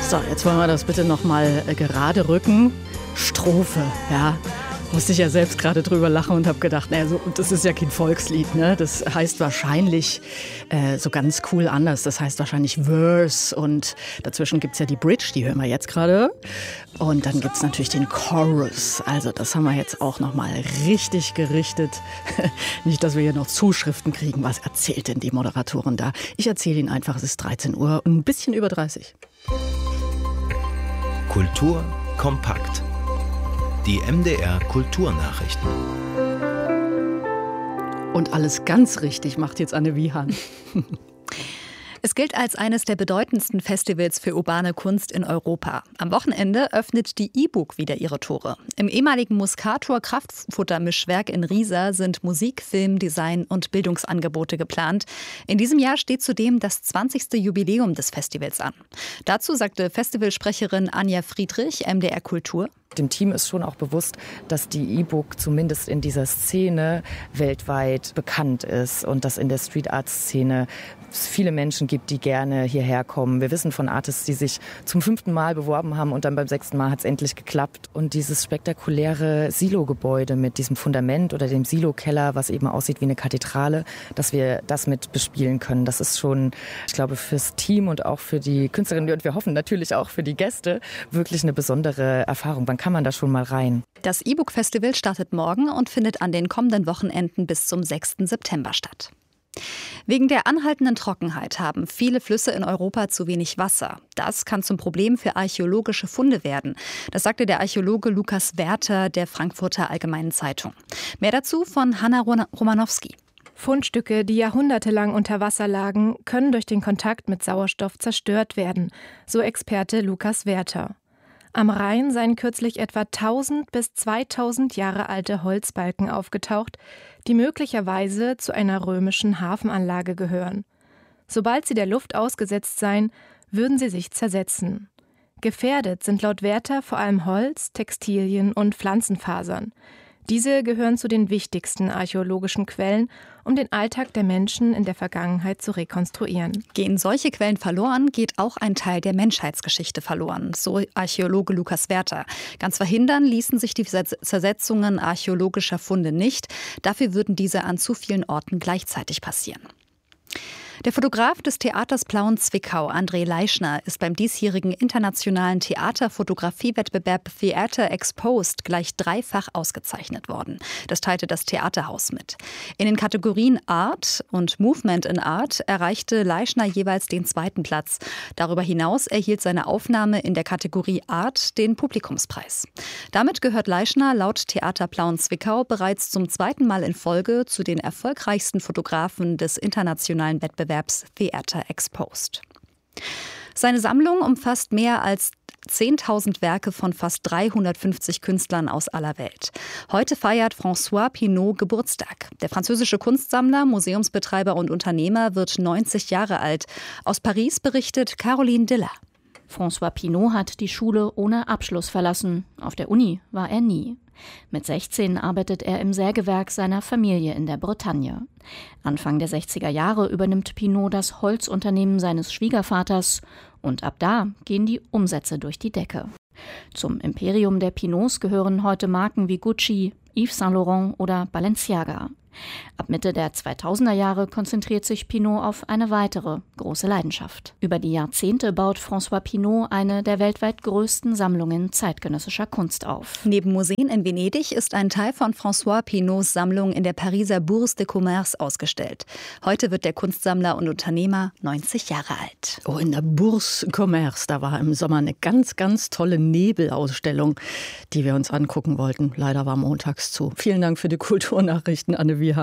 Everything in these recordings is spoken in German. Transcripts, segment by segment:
So, jetzt wollen wir das bitte nochmal gerade rücken. Strophe, ja. Musste ich ja selbst gerade drüber lachen und habe gedacht, naja, so, das ist ja kein Volkslied, ne? Das heißt wahrscheinlich so ganz cool anders. Das heißt wahrscheinlich Verse und dazwischen gibt's ja die Bridge, die hören wir jetzt gerade. Und dann gibt's natürlich den Chorus. Also das haben wir jetzt auch nochmal richtig gerichtet. Nicht, dass wir hier noch Zuschriften kriegen. Was erzählt denn die Moderatorin da? Ich erzähle Ihnen einfach, es ist 13 Uhr und ein bisschen über 30. Kultur kompakt. Die MDR Kulturnachrichten. Und alles ganz richtig macht jetzt Anne Wiehan. Es gilt als eines der bedeutendsten Festivals für urbane Kunst in Europa. Am Wochenende öffnet die E-Book wieder ihre Tore. Im ehemaligen Muscator Kraftfuttermischwerk in Riesa sind Musik, Film, Design und Bildungsangebote geplant. In diesem Jahr steht zudem das 20. Jubiläum des Festivals an. Dazu sagte Festivalsprecherin Anja Friedrich, MDR Kultur: Dem Team ist schon auch bewusst, dass die E-Book zumindest in dieser Szene weltweit bekannt ist und dass in der Street-Art-Szene es viele Menschen gibt, die gerne hierher kommen. Wir wissen von Artists, die sich zum 5. Mal beworben haben und dann beim 6. Mal hat es endlich geklappt. Und dieses spektakuläre Silo-Gebäude mit diesem Fundament oder dem Silo-Keller, was eben aussieht wie eine Kathedrale, dass wir das mit bespielen können. Das ist schon, ich glaube, fürs Team und auch für die Künstlerinnen und wir hoffen natürlich auch für die Gäste wirklich eine besondere Erfahrung. Wann kann man da schon mal rein? Das E-Book-Festival startet morgen und findet an den kommenden Wochenenden bis zum 6. September statt. Wegen der anhaltenden Trockenheit haben viele Flüsse in Europa zu wenig Wasser. Das kann zum Problem für archäologische Funde werden. Das sagte der Archäologe Lukas Werther der Frankfurter Allgemeinen Zeitung. Mehr dazu von Hanna Romanowski. Fundstücke, die jahrhundertelang unter Wasser lagen, können durch den Kontakt mit Sauerstoff zerstört werden, so Experte Lukas Werther. Am Rhein seien kürzlich etwa 1000 bis 2000 Jahre alte Holzbalken aufgetaucht, die möglicherweise zu einer römischen Hafenanlage gehören. Sobald sie der Luft ausgesetzt seien, würden sie sich zersetzen. Gefährdet sind laut Werther vor allem Holz, Textilien und Pflanzenfasern. Diese gehören zu den wichtigsten archäologischen Quellen, um den Alltag der Menschen in der Vergangenheit zu rekonstruieren. Gehen solche Quellen verloren, geht auch ein Teil der Menschheitsgeschichte verloren, so Archäologe Lukas Werther. Ganz verhindern ließen sich die Zersetzungen archäologischer Funde nicht. Dafür würden diese an zu vielen Orten gleichzeitig passieren. Der Fotograf des Theaters Plauen Zwickau, André Leischner, ist beim diesjährigen internationalen Theaterfotografiewettbewerb Theater Exposed gleich 3-fach ausgezeichnet worden. Das teilte das Theaterhaus mit. In den Kategorien Art und Movement in Art erreichte Leischner jeweils den 2. Platz. Darüber hinaus erhielt seine Aufnahme in der Kategorie Art den Publikumspreis. Damit gehört Leischner laut Theater Plauen Zwickau bereits zum 2. Mal in Folge zu den erfolgreichsten Fotografen des internationalen Wettbewerbs Theater Exposed. Seine Sammlung umfasst mehr als 10.000 Werke von fast 350 Künstlern aus aller Welt. Heute feiert François Pinault Geburtstag. Der französische Kunstsammler, Museumsbetreiber und Unternehmer wird 90 Jahre alt. Aus Paris berichtet Caroline Diller. François Pinault hat die Schule ohne Abschluss verlassen. Auf der Uni war er nie. Mit 16 arbeitet er im Sägewerk seiner Familie in der Bretagne. Anfang der 60er Jahre übernimmt Pinault das Holzunternehmen seines Schwiegervaters und ab da gehen die Umsätze durch die Decke. Zum Imperium der Pinauts gehören heute Marken wie Gucci, Yves Saint Laurent oder Balenciaga. Ab Mitte der 2000er Jahre konzentriert sich Pinault auf eine weitere große Leidenschaft. Über die Jahrzehnte baut François Pinault eine der weltweit größten Sammlungen zeitgenössischer Kunst auf. Neben Museen in Venedig ist ein Teil von François Pinauts Sammlung in der Pariser Bourse de Commerce ausgestellt. Heute wird der Kunstsammler und Unternehmer 90 Jahre alt. Oh, in der Bourse Commerce, da war im Sommer eine ganz, ganz tolle Nebelausstellung, die wir uns angucken wollten. Leider war montags zu. Vielen Dank für die Kulturnachrichten, Anne Wiehan.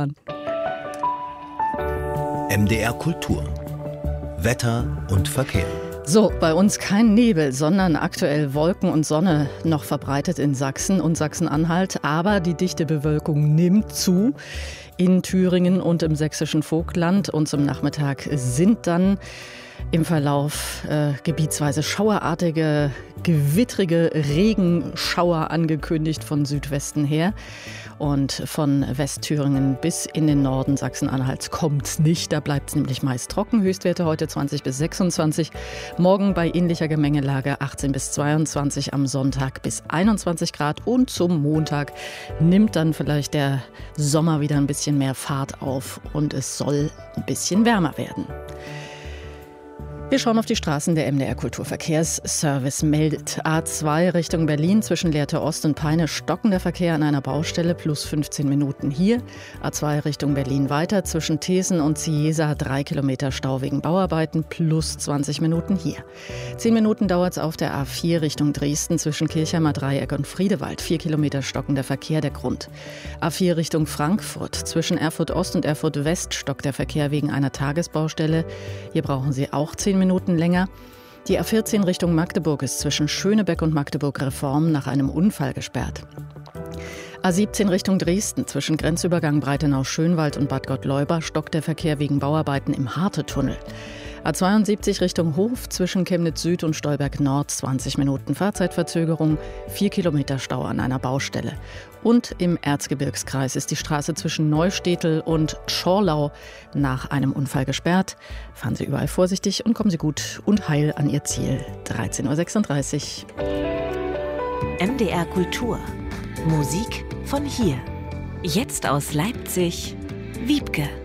MDR Kultur. Wetter und Verkehr. So, bei uns kein Nebel, sondern aktuell Wolken und Sonne noch verbreitet in Sachsen und Sachsen-Anhalt. Aber die dichte Bewölkung nimmt zu in Thüringen und im sächsischen Vogtland. Und zum Nachmittag sind dann Im Verlauf gebietsweise schauerartige, gewittrige Regenschauer angekündigt von Südwesten her. Und von Westthüringen bis in den Norden Sachsen-Anhalts kommt's nicht. Da bleibt's nämlich meist trocken. Höchstwerte heute 20 bis 26. Morgen bei ähnlicher Gemengelage 18 bis 22. Am Sonntag bis 21 Grad. Und zum Montag nimmt dann vielleicht der Sommer wieder ein bisschen mehr Fahrt auf. Und es soll ein bisschen wärmer werden. Wir schauen auf die Straßen. Der MDR Kulturverkehrsservice meldet A2 Richtung Berlin zwischen Lehrte Ost und Peine stockender Verkehr an einer Baustelle plus 15 Minuten hier. A2 Richtung Berlin weiter zwischen Thesen und Ciesa 3 Kilometer Stau wegen Bauarbeiten plus 20 Minuten hier. 10 Minuten dauert es auf der A4 Richtung Dresden zwischen Kirchheimer Dreieck und Friedewald. 4 Kilometer stockender Verkehr der Grund. A4 Richtung Frankfurt zwischen Erfurt Ost und Erfurt West stockt der Verkehr wegen einer Tagesbaustelle. Hier brauchen Sie auch 10 Minuten länger. Die A14 Richtung Magdeburg ist zwischen Schönebeck und Magdeburg-Reform nach einem Unfall gesperrt. A17 Richtung Dresden zwischen Grenzübergang Breitenau-Schönwald und Bad Gottleuba stockt der Verkehr wegen Bauarbeiten im Harte-Tunnel. A72 Richtung Hof zwischen Chemnitz Süd und Stolberg Nord 20 Minuten Fahrzeitverzögerung, 4 Kilometer Stau an einer Baustelle. Und im Erzgebirgskreis ist die Straße zwischen Neustädtel und Schorlau nach einem Unfall gesperrt. Fahren Sie überall vorsichtig und kommen Sie gut und heil an Ihr Ziel. 13:36 Uhr. MDR Kultur. Musik von hier. Jetzt aus Leipzig, Wiebke.